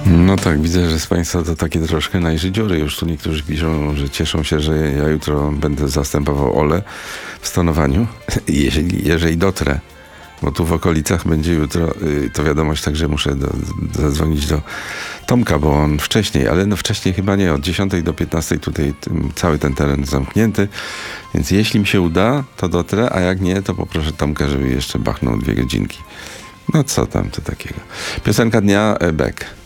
No tak, widzę, że z Państwa to takie troszkę na dziury. Już tu niektórzy piszą, że cieszą się, że ja jutro będę zastępował Olę w stonowaniu, jeżeli dotrę. Bo tu w okolicach będzie jutro to wiadomość, także muszę zadzwonić do Tomka, bo on wcześniej, ale no wcześniej chyba nie, od 10 do 15 tutaj cały ten teren zamknięty, więc jeśli mi się uda, to dotrę, a jak nie, to poproszę Tomka, żeby jeszcze bachnął 2 godzinki. No co tam to takiego. Piosenka dnia, Beck.